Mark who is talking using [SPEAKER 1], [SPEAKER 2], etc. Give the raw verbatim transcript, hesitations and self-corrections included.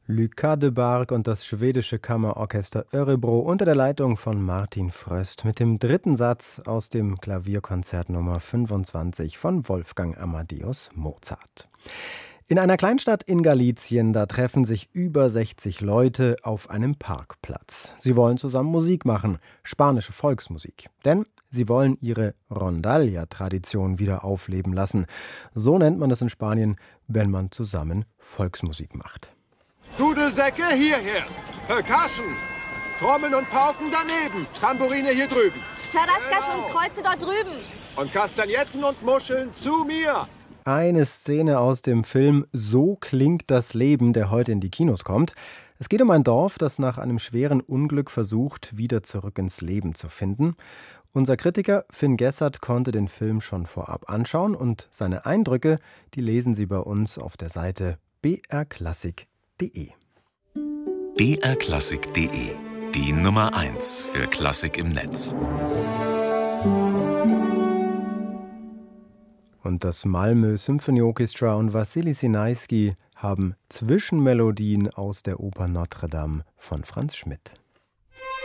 [SPEAKER 1] Lucas de Barg und das schwedische Kammerorchester Örebro unter der Leitung von Martin Fröst mit dem dritten Satz aus dem Klavierkonzert Nummer fünfundzwanzig von Wolfgang Amadeus Mozart. In einer Kleinstadt in Galizien, da treffen sich über sechzig Leute auf einem Parkplatz. Sie wollen zusammen Musik machen, spanische Volksmusik. Denn sie wollen ihre Rondalla-Tradition wieder aufleben lassen. So nennt man es in Spanien, wenn man zusammen Volksmusik macht.
[SPEAKER 2] Dudelsäcke hierher, Percussion, Trommeln und Pauken daneben, Tambourine hier drüben.
[SPEAKER 3] Charascas und Kreuze dort drüben.
[SPEAKER 2] Und Kastagnetten und Muscheln zu mir.
[SPEAKER 1] Eine Szene aus dem Film So klingt das Leben, der heute in die Kinos kommt. Es geht um ein Dorf, das nach einem schweren Unglück versucht, wieder zurück ins Leben zu finden. Unser Kritiker Finn Gessert konnte den Film schon vorab anschauen und seine Eindrücke, die lesen Sie bei uns auf der Seite b r klassik punkt de.
[SPEAKER 4] b r klassik punkt de, die Nummer eins für Klassik im Netz.
[SPEAKER 1] Und das Malmö Symphony Orchestra und Wassily Sinaisky haben Zwischenmelodien aus der Oper Notre Dame von Franz Schmidt.